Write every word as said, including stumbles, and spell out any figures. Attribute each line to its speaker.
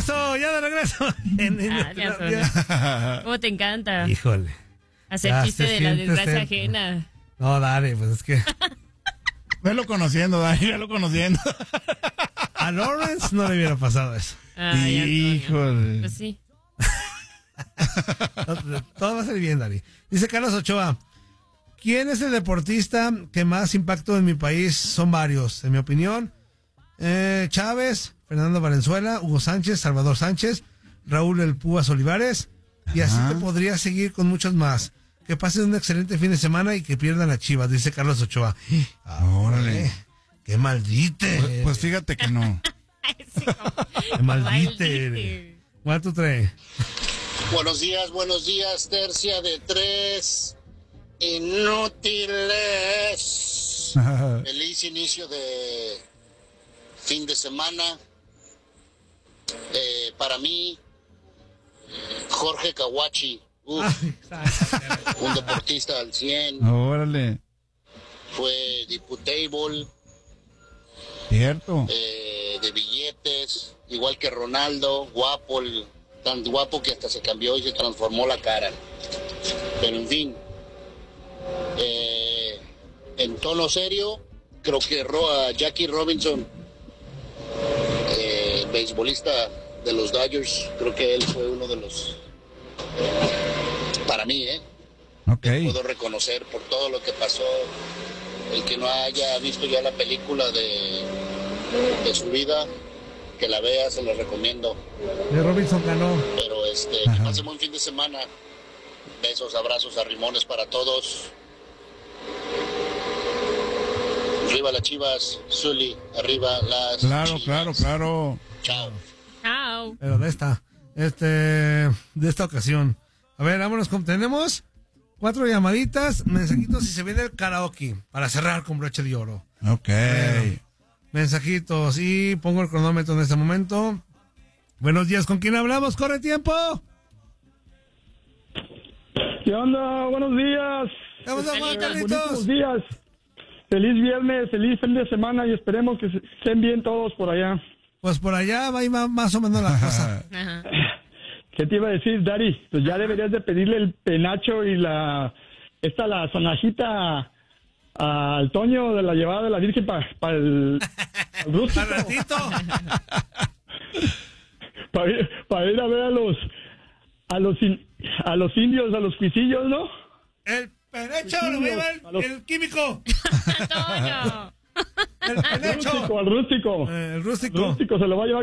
Speaker 1: regreso, ya de regreso. En, en,
Speaker 2: Ah, ya, ¿cómo te encanta?
Speaker 1: Híjole.
Speaker 2: Hacer
Speaker 1: Ya
Speaker 2: chiste
Speaker 1: se
Speaker 2: de la
Speaker 1: siente
Speaker 2: desgracia
Speaker 1: ser-
Speaker 2: ajena.
Speaker 1: No, dale, pues es que
Speaker 3: Velo conociendo, Dani, velo conociendo.
Speaker 1: a Lawrence no le hubiera pasado eso.
Speaker 2: Ay, Antonio.
Speaker 3: Híjole.
Speaker 2: Pues sí.
Speaker 1: Todo va a salir bien, Dani. Dice Carlos Ochoa, ¿quién es el deportista que más impacto en mi país? Son varios, en mi opinión. Eh, Chávez, Fernando Valenzuela, Hugo Sánchez, Salvador Sánchez, Raúl El Púas Olivares, y así
Speaker 3: Ajá.
Speaker 1: te podría seguir con muchos más. Que pasen un excelente fin de semana y que pierdan a Chivas, dice Carlos Ochoa. Ah,
Speaker 3: Órale.
Speaker 1: ¡Qué maldite!
Speaker 3: Pues, pues fíjate que no.
Speaker 2: Sí, como-
Speaker 1: ¡Qué maldite!
Speaker 2: Maldite.
Speaker 1: ¿Cuánto trae?
Speaker 4: Buenos días, buenos días, tercia de tres. Inútiles. Feliz inicio de fin de semana. Eh, para mí, Jorge Kawachi, uf, un deportista al cien,
Speaker 3: Órale.
Speaker 4: fue diputable,
Speaker 3: Cierto.
Speaker 4: eh, de billetes, igual que Ronaldo, guapo, el- tan guapo que hasta se cambió y se transformó la cara. Pero en fin, eh, en tono serio, creo que Ro- a Jackie Robinson, eh, beisbolista de los Dodgers, creo que él fue uno de los, para mí, ¿eh?
Speaker 3: Ok.
Speaker 4: Puedo reconocer por todo lo que pasó. El que no haya visto ya la película de, de su vida, que la vea, se lo recomiendo.
Speaker 1: De Robinson ganó.
Speaker 4: Pero este, que
Speaker 3: Ajá.
Speaker 4: pase buen fin de semana. Besos, abrazos, arrimones para todos. Arriba las Chivas, Zully, arriba las
Speaker 3: Claro,
Speaker 4: Chivas.
Speaker 3: claro, claro.
Speaker 4: Chao.
Speaker 2: Chao.
Speaker 1: Pero de esta, este, de esta ocasión. A ver, vámonos con, tenemos cuatro llamaditas, mensajitos y se viene el karaoke para cerrar con broche de oro.
Speaker 3: Ok.
Speaker 1: Bueno, mensajitos y pongo el cronómetro en este momento. Buenos días, ¿con quién hablamos? ¡Corre tiempo!
Speaker 5: ¿Qué onda? Buenos días.
Speaker 1: ¡Vamos a
Speaker 2: Buenos
Speaker 5: Buenísimos días. Feliz viernes, feliz fin de semana y esperemos que se- estén bien todos por allá.
Speaker 1: Pues por allá va, ahí va más o menos la cosa.
Speaker 2: Ajá.
Speaker 5: ¿Qué te iba a decir, Dari? Pues ya deberías de pedirle el penacho y la esta la sonajita al Toño de la llevada de la Virgen para el pa'l rústico,
Speaker 1: ¡Al ratito!
Speaker 5: para ir, pa' ir a ver a los a los in- a los indios, a los cuisillos, ¿no?
Speaker 1: ¡El penecho lo va a llevar
Speaker 5: A los-
Speaker 1: el, el químico!
Speaker 2: Antonio.
Speaker 1: ¡El
Speaker 5: Al
Speaker 1: penecho!
Speaker 5: rústico, al rústico.
Speaker 1: Eh, el
Speaker 5: Al
Speaker 1: rústico.
Speaker 5: rústico se lo va a llevar